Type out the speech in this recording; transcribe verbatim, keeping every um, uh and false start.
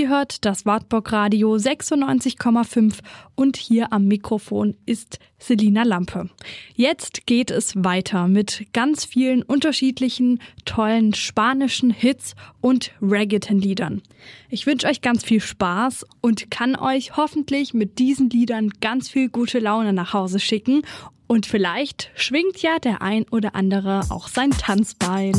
hört das Wartburg Radio sechsundneunzig Komma fünf und hier am Mikrofon ist Selina Lampe. Jetzt geht es weiter mit ganz vielen unterschiedlichen, tollen spanischen Hits und Reggaeton-Liedern. Ich wünsche euch ganz viel Spaß und kann euch hoffentlich mit diesen Liedern ganz viel gute Laune nach Hause schicken. Und vielleicht schwingt ja der ein oder andere auch sein Tanzbein.